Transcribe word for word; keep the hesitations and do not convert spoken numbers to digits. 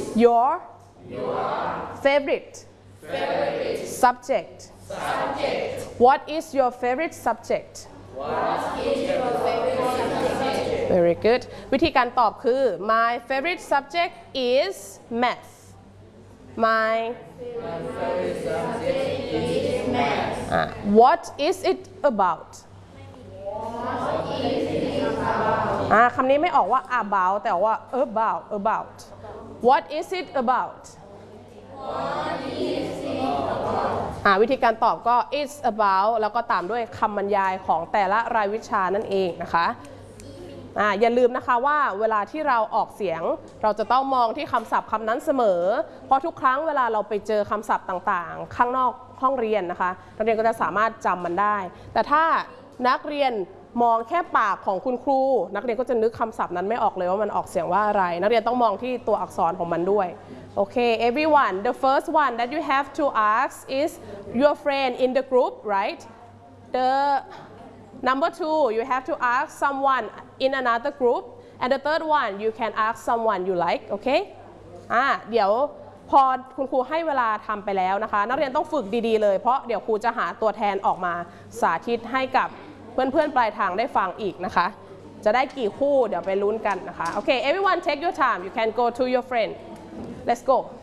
your favorite subject what is your favorite subject very good วิธีการตอบคือ my favorite subject is math my favorite subject is math what is it aboutอ่าคำนี้ไม่ออกว่า about แต่ว่า about about what is it about อ่าวิธีการตอบก็ it's about แล้วก็ตามด้วยคำบรรยายของแต่ละรายวิชานั่นเองนะคะอ่าอย่าลืมนะคะว่าเวลาที่เราออกเสียงเราจะต้องมองที่คำศัพท์คำนั้นเสมอเพราะทุกครั้งเวลาเราไปเจอคำศัพท์ต่างๆข้างนอกห้องเรียนนะคะนักเรียนก็จะสามารถจำมันได้แต่ถ้านักเรียนมองแค่ปากของคุณครูนักเรียนก็จะนึกคำศัพท์นั้นไม่ออกเลยว่ามันออกเสียงว่าอะไรนักเรียนต้องมองที่ตัวอักษรของมันด้วยโอเค everyone the first one that you have to ask is your friend in the group right the number two you have to ask someone in another group and the third one you can ask someone you like โอเคอ่าเดี๋ยวพอคุณครูให้เวลาทำไปแล้วนะคะนักเรียนต้องฝึกดีๆเลยเพราะเดี๋ยวครูจะหาตัวแทนออกมาสาธิตให้กับเพื่อนๆปลายทางได้ฟังอีกนะคะจะได้กี่คู่เดี๋ยวไปลุ้นกันนะคะโอเค everyone take your time you can go to your friend let's go